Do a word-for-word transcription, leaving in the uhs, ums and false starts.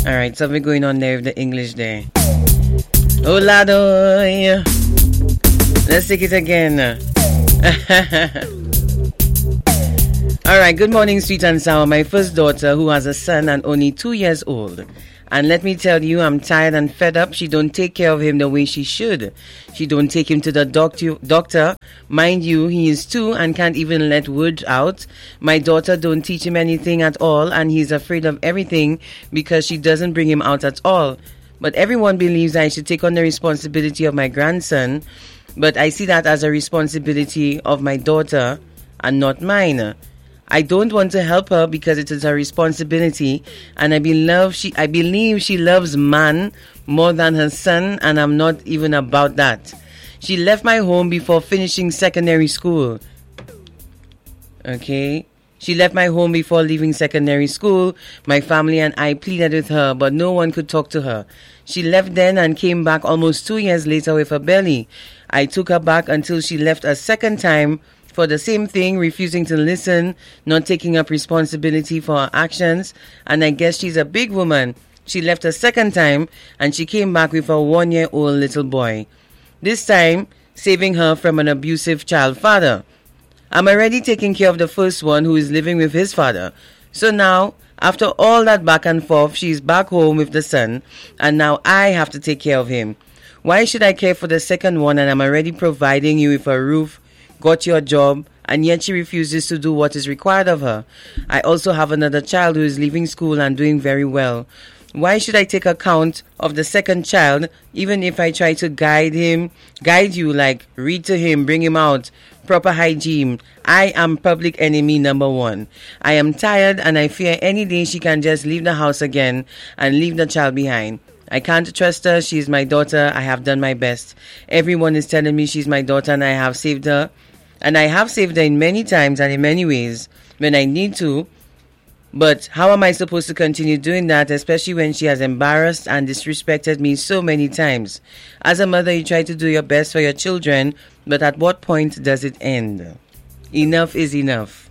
Alright, something going on there with the English there. Oh, Ladoy. Let's take it again. Alright, good morning, sweet and sour. My first daughter, who has a son and only two years old. And let me tell you, I'm tired and fed up. She don't take care of him the way she should. She don't take him to the doctor. Doctor, mind you, he is two and can't even let words out. My daughter don't teach him anything at all, and he's afraid of everything because she doesn't bring him out at all. But everyone believes I should take on the responsibility of my grandson, but I see that as a responsibility of my daughter and not mine. I don't want to help her because it is her responsibility, and I believe she I believe she loves man more than her son, and I'm not even about that. She left my home before finishing secondary school. Okay? She left my home before leaving secondary school. My family and I pleaded with her, but no one could talk to her. She left then and came back almost two years later with a belly. I took her back until she left a second time for the same thing, refusing to listen, not taking up responsibility for her actions, and I guess she's a big woman. She left a second time, and she came back with a one-year-old little boy. This time, saving her from an abusive child father. I'm already taking care of the first one who is living with his father. So now, after all that back and forth, she's back home with the son, and now I have to take care of him. Why should I care for the second one, and I'm already providing you with a roof, got your job, and yet she refuses to do what is required of her? I also have another child who is leaving school and doing very well. Why should I take account of the second child, even if I try to guide him, guide you, like read to him, bring him out, proper hygiene? I am public enemy number one. I am tired and I fear any day she can just leave the house again and leave the child behind. I can't trust her. She is my daughter. I have done my best. Everyone is telling me she's my daughter and I have saved her. And I have saved her in many times and in many ways when I need to. But how am I supposed to continue doing that, especially when she has embarrassed and disrespected me so many times? As a mother, you try to do your best for your children, but at what point does it end? Enough is enough.